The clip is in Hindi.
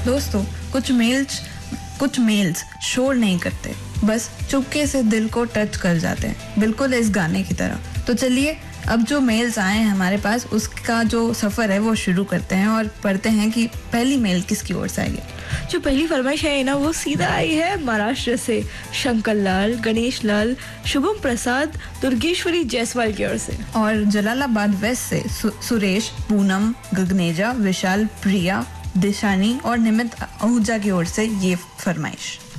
दोस्तों, कुछ मेल्स शोर नहीं करते, बस चुपके से दिल को टच कर जाते हैं, बिल्कुल इस गाने की तरह। तो चलिए अब जो मेल्स आए हैं हमारे पास, उसका जो सफ़र है वो शुरू करते हैं और पढ़ते हैं कि पहली मेल किसकी ओर से आई है। जो पहली फरमाइश है ना, वो सीधा आई है महाराष्ट्र से शंकर लाल, गणेश लाल, शुभम प्रसाद, दुर्गेश्वरी जायसवाल की ओर से। और जलालाबाद वेस्ट से सुरेश, पूनम, गगनेजा, विशाल, प्रिया, दिशानी और निमित आहूजा की ओर से ये फरमाइश।